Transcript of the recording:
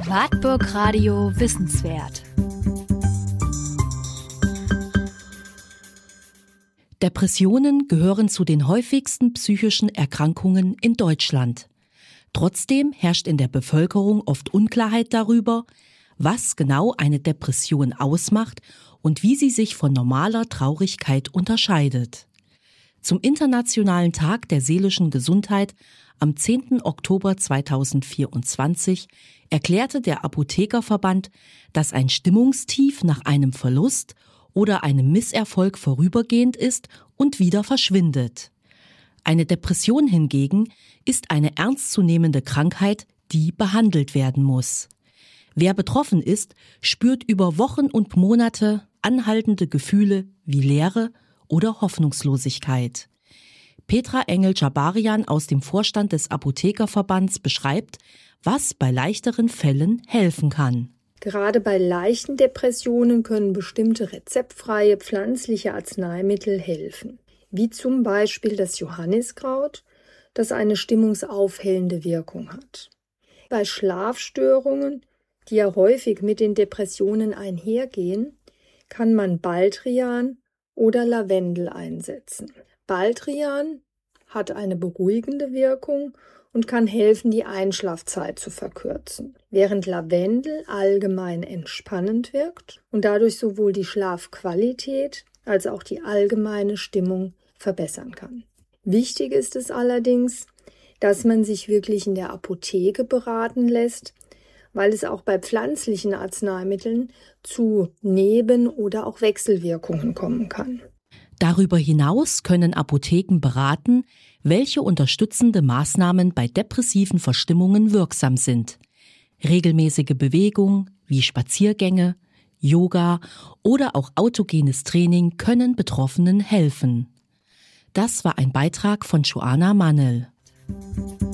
Wartburg Radio Wissenswert. Depressionen gehören zu den häufigsten psychischen Erkrankungen in Deutschland. Trotzdem herrscht in der Bevölkerung oft Unklarheit darüber, was genau eine Depression ausmacht und wie sie sich von normaler Traurigkeit unterscheidet. Zum Internationalen Tag der seelischen Gesundheit am 10. Oktober 2024 erklärte der Apothekerverband, dass ein Stimmungstief nach einem Verlust oder einem Misserfolg vorübergehend ist und wieder verschwindet. Eine Depression hingegen ist eine ernstzunehmende Krankheit, die behandelt werden muss. Wer betroffen ist, spürt über Wochen und Monate anhaltende Gefühle wie Leere oder Hoffnungslosigkeit. Petra Engel-Jabarian aus dem Vorstand des Apothekerverbands beschreibt, was bei leichteren Fällen helfen kann. Gerade bei leichten Depressionen können bestimmte rezeptfreie pflanzliche Arzneimittel helfen, wie zum Beispiel das Johanniskraut, das eine stimmungsaufhellende Wirkung hat. Bei Schlafstörungen, die ja häufig mit den Depressionen einhergehen, kann man Baldrian oder Lavendel einsetzen. Baldrian hat eine beruhigende Wirkung und kann helfen, die Einschlafzeit zu verkürzen, während Lavendel allgemein entspannend wirkt und dadurch sowohl die Schlafqualität als auch die allgemeine Stimmung verbessern kann. Wichtig ist es allerdings, dass man sich wirklich in der Apotheke beraten lässt, weil es auch bei pflanzlichen Arzneimitteln zu Neben- oder auch Wechselwirkungen kommen kann. Darüber hinaus können Apotheken beraten, welche unterstützende Maßnahmen bei depressiven Verstimmungen wirksam sind. Regelmäßige Bewegung wie Spaziergänge, Yoga oder auch autogenes Training können Betroffenen helfen. Das war ein Beitrag von Joanna Mannel.